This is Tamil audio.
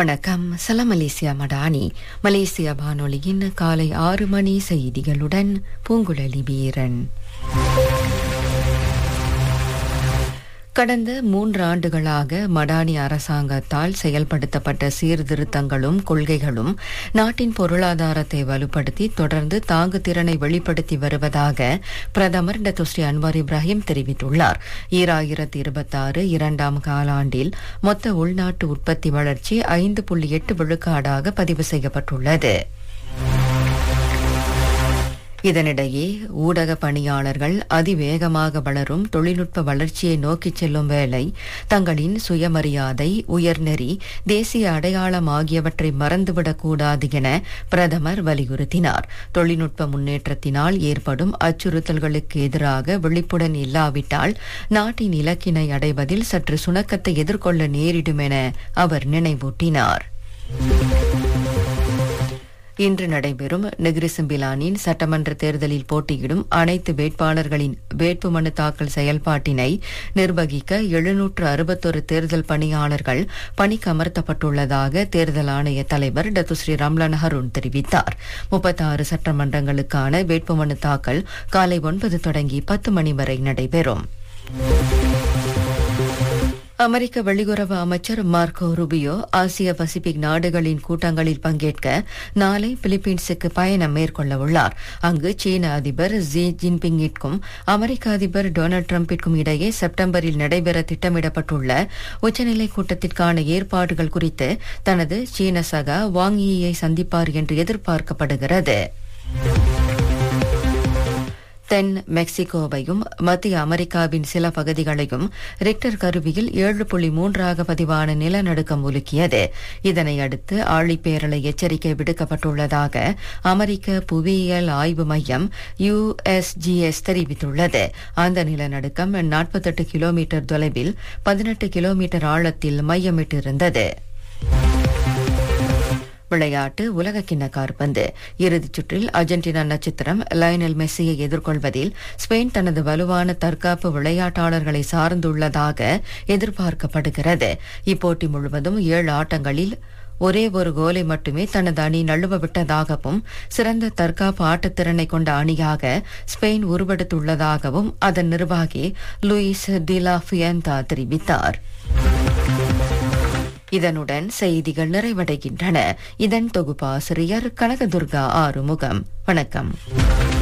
வணக்கம். சலாம் மலேசியா மடானி. மலேசிய வானொலியின் காலை 6 மணி செய்திகளுடன் பூங்குழலி வீரன். கடந்த 3 ஆண்டுகளாக மடானி அரசாங்கத்தால் செயல்படுத்தப்பட்ட சீர்திருத்தங்களும் கொள்கைகளும் நாட்டின் பொருளாதாரத்தை வலுப்படுத்தி தொடர்ந்து தாங்குதிறனை வெளிப்படுத்தி வருவதாக பிரதமர் டத்துஸ்ரீ அன்வார் இப்ராஹிம் தெரிவித்துள்ளார். 2026 இரண்டாம் காலாண்டில் மொத்த உள்நாட்டு உற்பத்தி வளர்ச்சி 5.8 விழுக்காடாக பதிவு செய்யப்பட்டுள்ளது. இதனிடையே ஊடக பணியாளர்கள் அதிவேகமாக வளரும் தொழில்நுட்ப வளர்ச்சியை நோக்கிச் செல்லும் வேளை தங்களின் சுயமரியாதை, உயர்நெறி, தேசிய அடையாளம் ஆகியவற்றை மறந்துவிடக்கூடாது என பிரதமர் வலியுறுத்தினார். தொழில்நுட்ப முன்னேற்றத்தினால் ஏற்படும் அச்சுறுத்தல்களுக்கு எதிராக விழிப்புடன் இல்லாவிட்டால் நாட்டின் இலக்கினை அடைவதில் சற்று சுணக்கத்தை எதிர்கொள்ள நேரிடும் என அவர் நினைவூட்டினார். இன்று நடைபெறும் நெகிரி சிம்பிலானின் சட்டமன்ற தேர்தலில் போட்டியிடும் அனைத்து வேட்பாளர்களின் வேட்புமனு தாக்கல் செயல்பாட்டினை நிர்வகிக்க 761 தேர்தல் பணியாளர்கள் பணிக்கமர்த்தப்பட்டுள்ளதாக தேர்தல் ஆணைய தலைவர் டத்துஸ்ரீ ரம்லான் ஹருண் தெரிவித்தார். 36 சட்டமன்றங்களுக்கான வேட்புமனு தாக்கல் காலை 9 தொடங்கி 10 மணி வரை நடைபெறும். அமெரிக்க வெளியுறவு அமைச்சர் மார்க்கோ ரூபியோ ஆசிய பசிபிக் நாடுகளின் கூட்டங்களில் பங்கேற்க நாளை பிலிப்பீன்ஸுக்கு பயணம் மேற்கொள்ள உள்ளார். அங்கு சீன அதிபர் ஜி ஜின்பிங்கிற்கும் அமெரிக்க அதிபர் டொனால்டு டிரம்பிற்கும் இடையே செப்டம்பரில் நடைபெற திட்டமிடப்பட்டுள்ள உச்சநிலை கூட்டத்திற்கான ஏற்பாடுகள் குறித்து தனது சீன சகா வாங் யீயை சந்திப்பார் என்று எதிர்பார்க்கப்படுகிறது. தென் மெக்சிகோவையும் மத்திய அமெரிக்காவின் சில பகுதிகளையும் ரிக்டர் கருவியில் 7.3 பதிவான நிலநடுக்கம் உலுக்கியது. இதனை அடுத்து ஆழிப்பேரலை எச்சரிக்கை விடுக்கப்பட்டுள்ளதாக அமெரிக்க புவியியல் ஆய்வு மையம் USGS தெரிவித்துள்ளது. அந்த நிலநடுக்கம் 48 கிலோமீட்டர் தொலைவில் 18 கிலோமீட்டர் ஆழத்தில் மையமிட்டிருந்தது. விளையாட்டு. உலகக்கிண்ண காற்பந்து இறுதிச் சுற்றில் அர்ஜென்டினா நட்சத்திரம் லயனல் மெஸ்ஸியை எதிர்கொள்வதில் ஸ்பெயின் தனது வலுவான தற்காப்பு விளையாட்டாளர்களை சார்ந்துள்ளதாக எதிர்பார்க்கப்படுகிறது. இப்போட்டி முழுவதும் 7 ஆட்டங்களில் ஒரே ஒரு கோலை மட்டுமே தனது அணி நழுவ விட்டதாகவும் சிறந்த தற்காப்பு ஆட்டத்திறனை கொண்ட அணியாக ஸ்பெயின் உருவெடுத்துள்ளதாகவும் அதன் நிர்வாகி லூயிஸ் டிலா ஃபியந்தா தெரிவித்தார். இதனுடன் செய்திகள் நிறைவடைகின்றன. இதன் தொகுப்பாசிரியர் கனகதுர்கா ஆறுமுகம். வணக்கம்.